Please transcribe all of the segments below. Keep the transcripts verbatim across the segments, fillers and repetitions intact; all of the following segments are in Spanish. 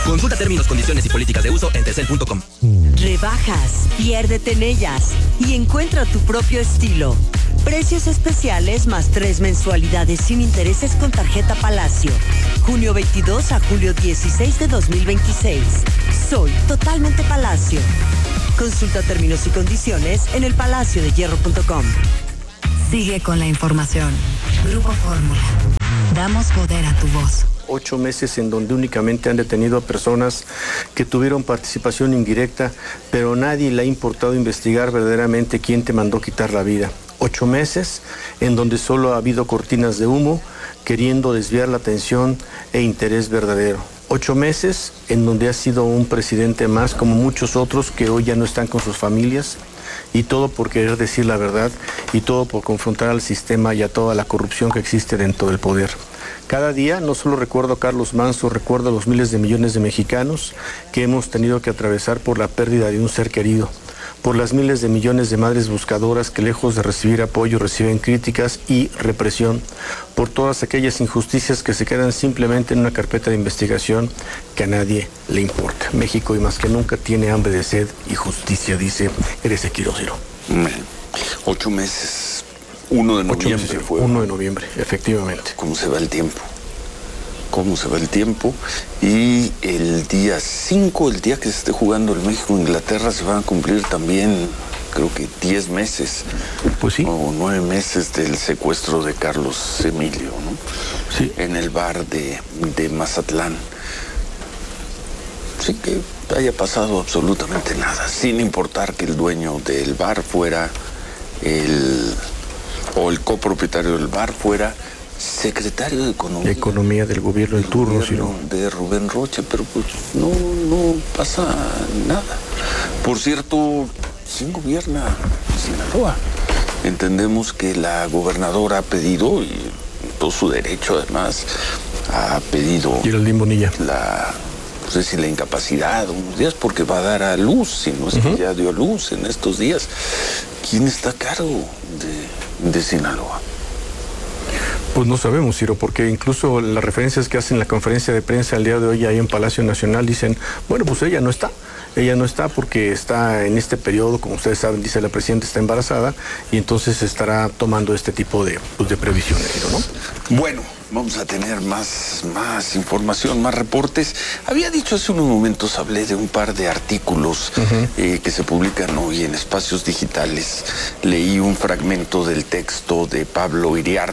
Consulta términos, condiciones y políticas de uso en telcel punto com. Rebajas, piérdete en ellas y encuentra tu propio estilo. Precios especiales más tres mensualidades sin intereses con tarjeta Palacio. junio veintidós a julio dieciséis de dos mil veintiséis. Soy totalmente Palacio. Consulta términos y condiciones en el palacio de hierro punto com. Sigue con la información. Grupo Fórmula. Damos poder a tu voz. Ocho meses en donde únicamente han detenido a personas que tuvieron participación indirecta, pero nadie le ha importado investigar verdaderamente quién te mandó quitar la vida. Ocho meses en donde solo ha habido cortinas de humo queriendo desviar la atención e interés verdadero. Ocho meses en donde ha sido un presidente más como muchos otros que hoy ya no están con sus familias, y todo por querer decir la verdad y todo por confrontar al sistema y a toda la corrupción que existe dentro del poder. Cada día no solo recuerdo a Carlos Manso, recuerdo a los miles de millones de mexicanos que hemos tenido que atravesar por la pérdida de un ser querido, por las miles de millones de madres buscadoras que lejos de recibir apoyo reciben críticas y represión, por todas aquellas injusticias que se quedan simplemente en una carpeta de investigación que a nadie le importa. México y más que nunca tiene hambre de sed y justicia, dice Erese Quirós. Ocho meses, uno de noviembre meses, fue. uno de noviembre, efectivamente. ¿Cómo se va el tiempo? Cómo se va el tiempo, y el día cinco, el día que se esté jugando el México-Inglaterra, se van a cumplir también, creo que diez meses, pues sí, o nueve meses del secuestro de Carlos Emilio, ¿no? Sí. En el bar de, de Mazatlán. Sí, que haya pasado absolutamente nada, sin importar que el dueño del bar fuera el, o el copropietario del bar fuera secretario de Economía. Economía del gobierno del turno, sino de Rubén Rocha, pero pues no, no pasa nada. Por cierto, ¿quién gobierna Sinaloa? Entendemos que la gobernadora ha pedido, y todo su derecho además, ha pedido Geraldine Bonilla la, no sé si la incapacidad unos días, porque va a dar a luz, si no es uh-huh. que ya dio a luz en estos días. ¿Quién está a cargo de, de Sinaloa? Pues no sabemos, Ciro, porque incluso las referencias que hacen en la conferencia de prensa el día de hoy ahí en Palacio Nacional dicen, bueno, pues ella no está, ella no está porque está en este periodo, como ustedes saben, dice la presidenta, está embarazada, y entonces estará tomando este tipo de, pues, de previsiones, Ciro, ¿no? Bueno, vamos a tener más, más información, más reportes. Había dicho hace unos momentos, hablé de un par de artículos uh-huh. eh, que se publican hoy en espacios digitales. Leí un fragmento del texto de Pablo Iriart,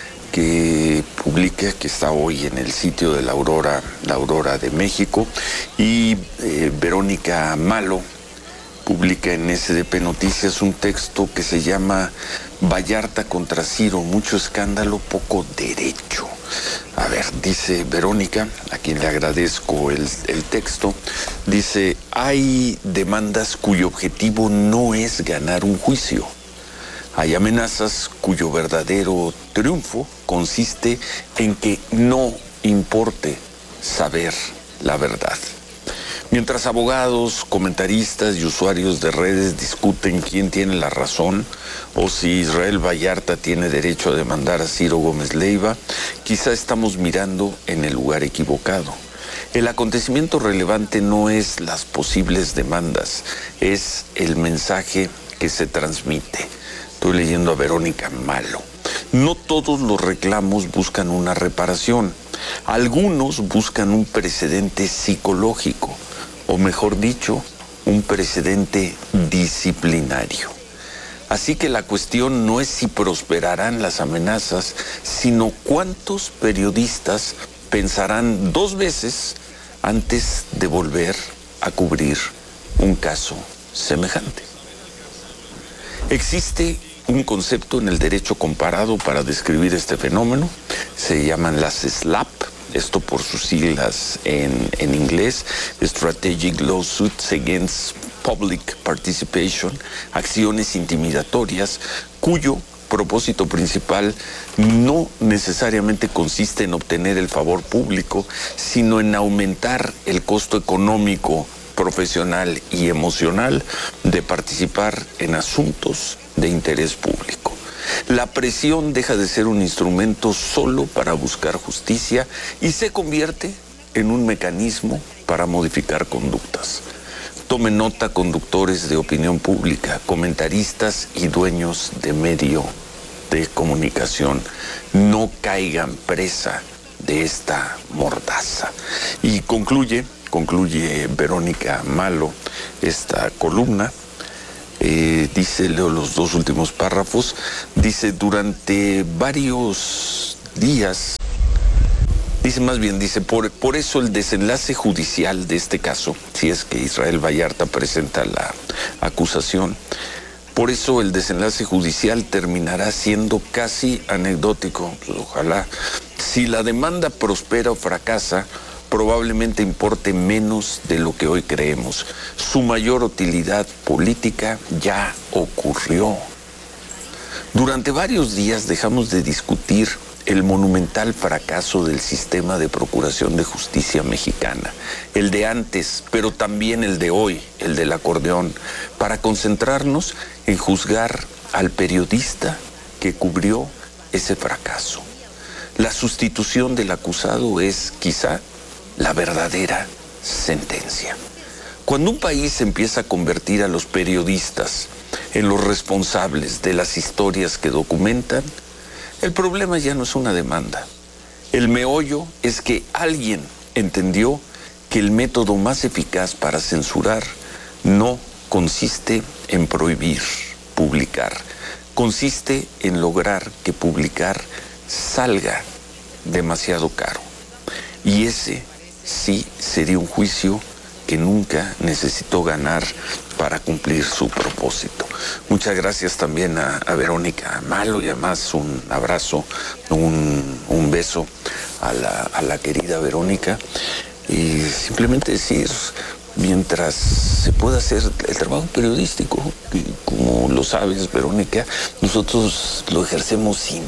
que publica, que está hoy en el sitio de la Aurora, la Aurora de México, y eh, Verónica Malo publica en S D P Noticias un texto que se llama Vallarta contra Ciro, mucho escándalo, poco derecho. A ver, dice Verónica, a quien le agradezco el, el texto, dice, hay demandas cuyo objetivo no es ganar un juicio. Hay amenazas cuyo verdadero triunfo consiste en que no importe saber la verdad. Mientras abogados, comentaristas y usuarios de redes discuten quién tiene la razón o si Israel Vallarta tiene derecho a demandar a Ciro Gómez Leiva, quizá estamos mirando en el lugar equivocado. El acontecimiento relevante no es las posibles demandas, es el mensaje que se transmite. Estoy leyendo a Verónica Malo. No todos los reclamos buscan una reparación. Algunos buscan un precedente psicológico, o mejor dicho, un precedente disciplinario. Así que la cuestión no es si prosperarán las amenazas, sino cuántos periodistas pensarán dos veces antes de volver a cubrir un caso semejante. Existe un concepto en el derecho comparado para describir este fenómeno, se llaman las SLAP, esto por sus siglas en, en inglés, Strategic Lawsuits Against Public Participation, acciones intimidatorias cuyo propósito principal no necesariamente consiste en obtener el favor público, sino en aumentar el costo económico, profesional y emocional de participar en asuntos de interés público. La presión deja de ser un instrumento solo para buscar justicia y se convierte en un mecanismo para modificar conductas. Tomen nota, conductores de opinión pública, comentaristas y dueños de medio de comunicación. No caigan presa de esta mordaza. Y concluye, concluye Verónica Malo esta columna. Eh, dice, leo los dos últimos párrafos, dice, durante varios días, dice más bien, dice, por, por eso el desenlace judicial de este caso, si es que Israel Vallarta presenta la acusación, por eso el desenlace judicial terminará siendo casi anecdótico. Pues ojalá. Si la demanda prospera o fracasa, probablemente importe menos de lo que hoy creemos. Su mayor utilidad política ya ocurrió. Durante varios días dejamos de discutir el monumental fracaso del sistema de procuración de justicia mexicana, el de antes, pero también el de hoy, el del acordeón, para concentrarnos en juzgar al periodista que cubrió ese fracaso. La sustitución del acusado es, quizá, la verdadera sentencia. Cuando un país empieza a convertir a los periodistas en los responsables de las historias que documentan, el problema ya no es una demanda. El meollo es que alguien entendió que el método más eficaz para censurar no consiste en prohibir publicar, consiste en lograr que publicar salga demasiado caro. Y ese sí sería un juicio que nunca necesitó ganar para cumplir su propósito. Muchas gracias también a, a Verónica Malo, y además un abrazo, un, un beso a la, a la querida Verónica. Y simplemente decir, mientras se pueda hacer el trabajo periodístico, que, como lo sabes, Verónica, nosotros lo ejercemos sin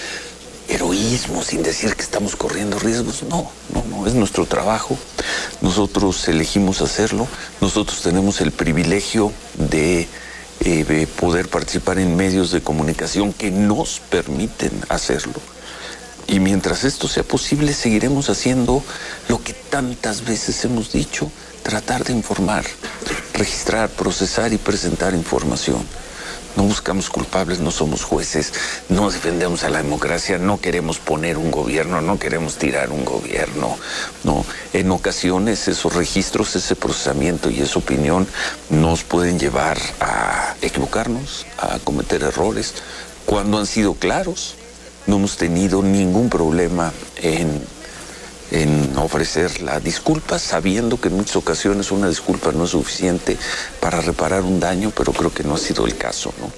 heroísmo, sin decir que estamos corriendo riesgos. No, no, no, es nuestro trabajo. Nosotros elegimos hacerlo. Nosotros tenemos el privilegio de, eh, de poder participar en medios de comunicación que nos permiten hacerlo. Y mientras esto sea posible, seguiremos haciendo lo que tantas veces hemos dicho: tratar de informar, registrar, procesar y presentar información. No buscamos culpables, no somos jueces, no defendemos a la democracia, no queremos poner un gobierno, no queremos tirar un gobierno. No, en ocasiones esos registros, ese procesamiento y esa opinión nos pueden llevar a equivocarnos, a cometer errores. Cuando han sido claros, no hemos tenido ningún problema en, en ofrecer la disculpa, sabiendo que en muchas ocasiones una disculpa no es suficiente para reparar un daño, pero creo que no ha sido el caso, ¿no?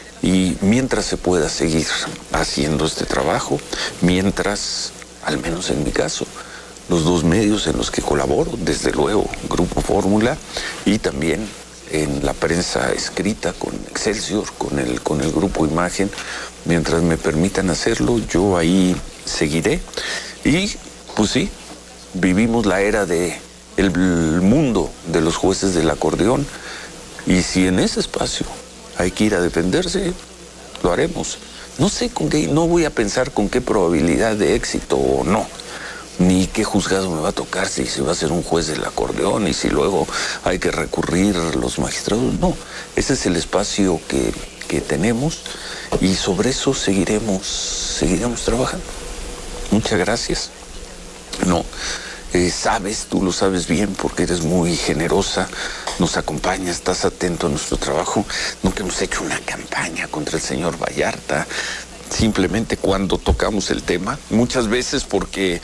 Y mientras se pueda seguir haciendo este trabajo, mientras, al menos en mi caso, los dos medios en los que colaboro, desde luego Grupo Fórmula y también en la prensa escrita con Excelsior, con el, con el Grupo Imagen, mientras me permitan hacerlo, yo ahí seguiré. Y pues sí, vivimos la era de el mundo de los jueces del acordeón, y si en ese espacio hay que ir a defenderse, lo haremos. No sé con qué, no voy a pensar con qué probabilidad de éxito o no, ni qué juzgado me va a tocar, si se va a ser un juez del acordeón y si luego hay que recurrir a los magistrados. No, ese es el espacio que, que tenemos, y sobre eso seguiremos, seguiremos trabajando. Muchas gracias. No, eh, sabes, tú lo sabes bien porque eres muy generosa, nos acompañas, estás atento a nuestro trabajo. Nunca hemos hecho una campaña contra el señor Vallarta, simplemente cuando tocamos el tema, muchas veces porque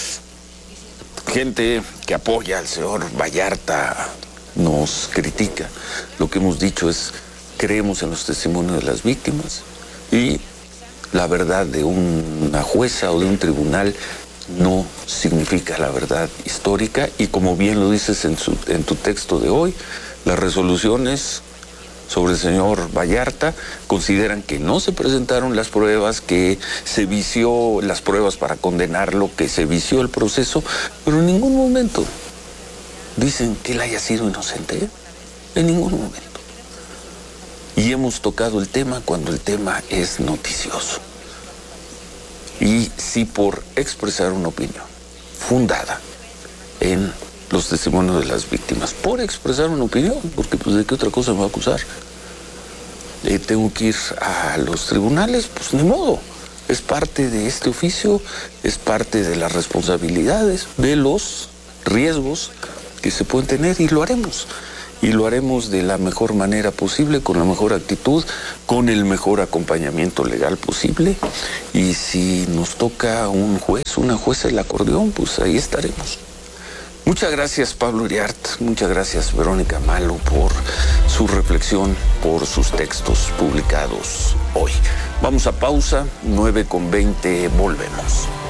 gente que apoya al señor Vallarta nos critica. Lo que hemos dicho es, creemos en los testimonios de las víctimas, y la verdad de una jueza o de un tribunal no significa la verdad histórica. Y como bien lo dices en, su, en tu texto de hoy, las resoluciones sobre el señor Vallarta consideran que no se presentaron las pruebas, que se vició las pruebas para condenarlo, que se vició el proceso, pero en ningún momento dicen que él haya sido inocente, en ningún momento. Y hemos tocado el tema cuando el tema es noticioso. Y si por expresar una opinión fundada en los testimonios de las víctimas, por expresar una opinión, porque pues de qué otra cosa me va a acusar. Eh, tengo que ir a los tribunales, pues ni modo. Es parte de este oficio, es parte de las responsabilidades, de los riesgos que se pueden tener, y lo haremos. Y lo haremos de la mejor manera posible, con la mejor actitud, con el mejor acompañamiento legal posible. Y si nos toca un juez, una jueza del acordeón, pues ahí estaremos. Muchas gracias, Pablo Iriart. Muchas gracias, Verónica Malo, por su reflexión, por sus textos publicados hoy. Vamos a pausa, nueve con veinte, volvemos.